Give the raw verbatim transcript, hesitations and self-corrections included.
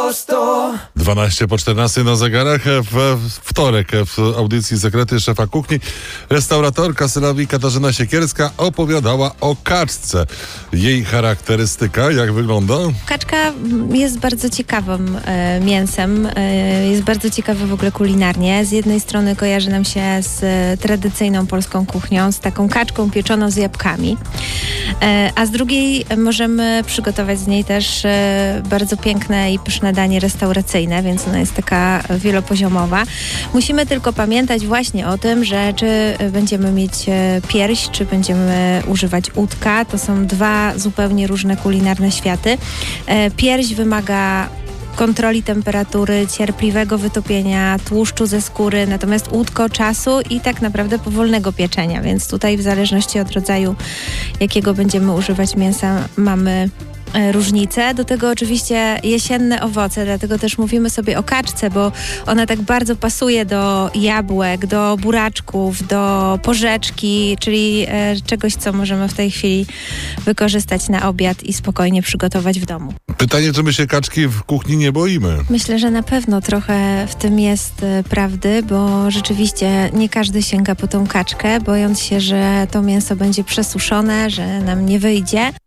prosto. dwanaście po czternastej na zegarach, w wtorek w audycji Sekrety Szefa Kuchni restauratorka Sylawi Katarzyna Siekierska opowiadała o kaczce. Jej charakterystyka, jak wygląda? Kaczka jest bardzo ciekawym e, mięsem, e, jest bardzo ciekawa w ogóle kulinarnie. Z jednej strony kojarzy nam się z e, tradycyjną polską kuchnią, z taką kaczką pieczoną z jabłkami, e, a z drugiej możemy przygotować z niej też e, bardzo piękne i pyszne danie restauracyjne, więc ona jest taka wielopoziomowa. Musimy tylko pamiętać właśnie o tym, że czy będziemy mieć pierś, czy będziemy używać udka. To są dwa zupełnie różne kulinarne światy. Pierś wymaga kontroli temperatury, cierpliwego wytopienia tłuszczu ze skóry, natomiast udko czasu i tak naprawdę powolnego pieczenia, więc tutaj w zależności od rodzaju, jakiego będziemy używać mięsa, mamy różnice. Do tego oczywiście jesienne owoce, dlatego też mówimy sobie o kaczce, bo ona tak bardzo pasuje do jabłek, do buraczków, do porzeczki, czyli e, czegoś, co możemy w tej chwili wykorzystać na obiad i spokojnie przygotować w domu. Pytanie, czy my się kaczki w kuchni nie boimy? Myślę, że na pewno trochę w tym jest e, prawdy, bo rzeczywiście nie każdy sięga po tą kaczkę, bojąc się, że to mięso będzie przesuszone, że nam nie wyjdzie.